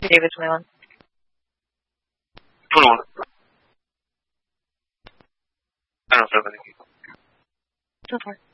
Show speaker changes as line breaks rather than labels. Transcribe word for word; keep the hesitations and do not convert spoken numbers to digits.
David Whalen.
twenty-one. I don't know if
Go for it.